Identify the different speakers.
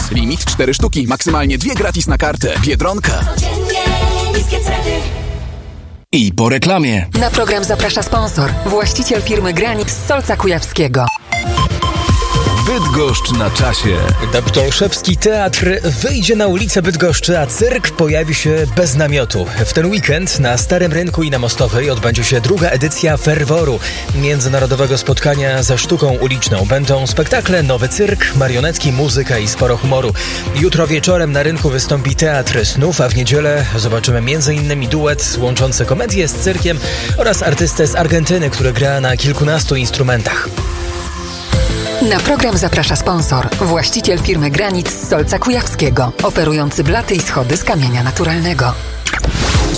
Speaker 1: Limit 4 sztuki, maksymalnie 2 gratis na kartę. Biedronka. I po reklamie.
Speaker 2: Na program zaprasza sponsor, właściciel firmy Granit z Solca Kujawskiego.
Speaker 1: Bydgoszcz na czasie.
Speaker 3: Dobtolszewski Teatr wyjdzie na ulicę Bydgoszczy, a cyrk pojawi się bez namiotu. W ten weekend na Starym Rynku i na Mostowej odbędzie się druga edycja Ferworu, międzynarodowego spotkania ze sztuką uliczną. Będą spektakle, nowy cyrk, marionetki, muzyka i sporo humoru. Jutro wieczorem na rynku wystąpi Teatr Snów, a w niedzielę zobaczymy m.in. duet łączący komedię z cyrkiem oraz artystę z Argentyny, który gra na kilkunastu instrumentach.
Speaker 2: Na program zaprasza sponsor, właściciel firmy Granit z Solca Kujawskiego, oferujący blaty i schody z kamienia naturalnego.